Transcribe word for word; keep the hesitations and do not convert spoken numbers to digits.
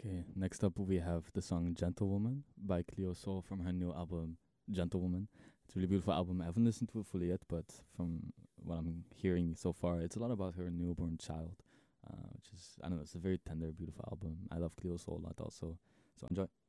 Okay, next up we have the song Gentlewoman by Cleo Soul from her new album Gentlewoman. It's a really beautiful album. I haven't listened to it fully yet, but from what I'm hearing so far, it's a lot about her newborn child, uh, which is, I don't know, it's a very tender, beautiful album. I love Cleo Soul a lot also, so enjoy.